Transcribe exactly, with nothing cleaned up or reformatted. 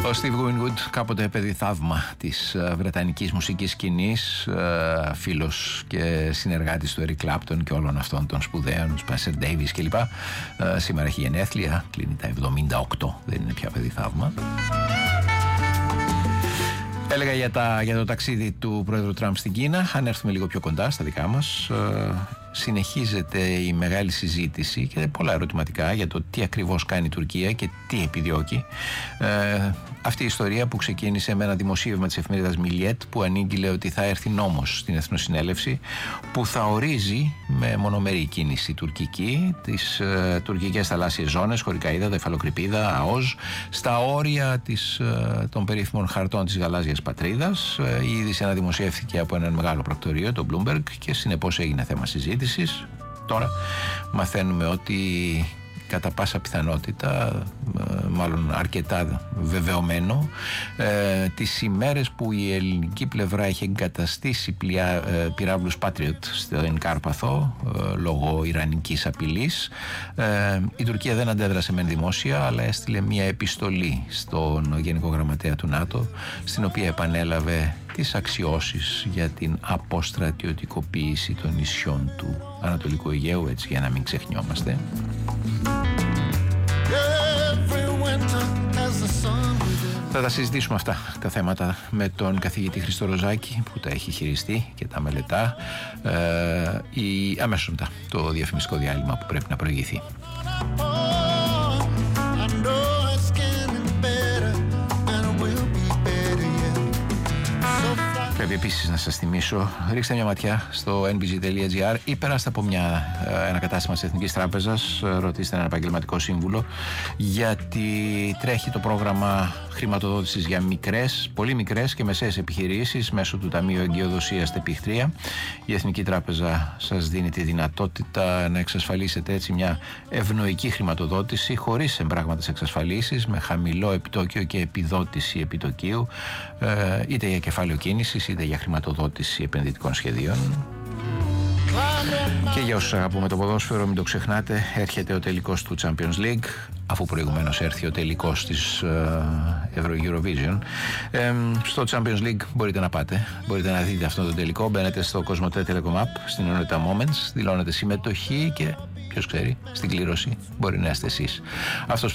Ο Steve Winwood, κάποτε παιδί θαύμα της βρετανικής μουσικής σκηνής, φίλος και συνεργάτης του Eric Clapton και όλων αυτών των σπουδαίων, Spencer Davis κλπ. Σήμερα έχει γενέθλια, κλείνει τα εβδομήντα οκτώ, δεν είναι πια παιδί θαύμα. Έλεγα για, τα, για το ταξίδι του πρόεδρου Τραμπ στην Κίνα. Αν έρθουμε λίγο πιο κοντά στα δικά μας, ε, συνεχίζεται η μεγάλη συζήτηση και πολλά ερωτηματικά για το τι ακριβώς κάνει η Τουρκία και τι επιδιώκει. Ε, αυτή η ιστορία που ξεκίνησε με ένα δημοσίευμα της εφημερίδας Μιλιέτ που ανήγγειλε ότι θα έρθει νόμος στην Εθνοσυνέλευση που θα ορίζει με μονομερή κίνηση τουρκική τις ε, τουρκικές θαλάσσιες ζώνες, χωρικά ύδατα, υφαλοκρηπίδα, ΑΟΖ, στα όρια της, ε, των περίφημων χαρτών της γαλάζιας πατρίδας. Ε, η είδηση αναδημοσιεύθηκε από έναν μεγάλο πρακτορείο, το Bloomberg, και συνεπώς έγινε θέμα συζήτησης. Τώρα μαθαίνουμε ότι κατά πάσα πιθανότητα, μάλλον αρκετά βεβαιωμένο, ε, τις ημέρες που η ελληνική πλευρά είχε εγκαταστήσει πλοία, ε, πυράβλους Patriot στην Κάρπαθο ε, λόγω ιρανικής απειλής, ε, η Τουρκία δεν αντέδρασε μεν δημόσια, αλλά έστειλε μια επιστολή στον Γενικό Γραμματέα του ΝΑΤΟ, στην οποία επανέλαβε τις αξιώσεις για την αποστρατιωτικοποίηση των νησιών του Ανατολικού Αιγαίου, έτσι για να μην ξεχνιόμαστε. Θα τα συζητήσουμε αυτά τα θέματα με τον καθηγητή Χριστό Ροζάκη που τα έχει χειριστεί και τα μελετά ε, η, αμέσως μετά το διαφημιστικό διάλειμμα που πρέπει να προηγηθεί. Πρέπει επίσης να σας θυμίσω, ρίξτε μια ματιά στο εν μπι τζι τελεία τζι άρ ή περάστε από μια, ένα κατάστημα της Εθνικής Τράπεζας, ρωτήστε έναν επαγγελματικό σύμβουλο, γιατί τρέχει το πρόγραμμα χρηματοδότησης για μικρές, πολύ μικρές και μεσαίες επιχειρήσεις μέσω του Ταμείου Εγκυοδοσίας Τεπιχτρία. Η Εθνική Τράπεζα σας δίνει τη δυνατότητα να εξασφαλίσετε έτσι μια ευνοϊκή χρηματοδότηση χωρίς εμπράγματες εξασφαλίσεις, με χαμηλό επιτόκιο και επιδότηση επιτοκίου, είτε για κεφάλαιο κίνησης είτε για χρηματοδότηση επενδυτικών σχεδίων. Και για όσους αγαπούμε το ποδόσφαιρο, μην το ξεχνάτε, έρχεται ο τελικός του Champions League, αφού προηγουμένως έρθει ο τελικός της uh, Euro Eurovision. Ε, στο Champions League μπορείτε να πάτε, μπορείτε να δείτε αυτό το τελικό. Μπαίνετε στο Cosmote Telecom App, στην ενότητα Moments, δηλώνετε συμμετοχή και ποιος ξέρει, στην κλήρωση μπορεί να είστε εσείς. Αυτός